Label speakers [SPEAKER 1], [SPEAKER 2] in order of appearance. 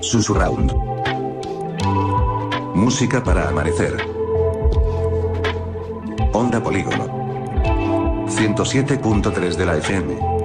[SPEAKER 1] Susurround. Música para amanecer. Onda Polígono. 107.3 de la FM.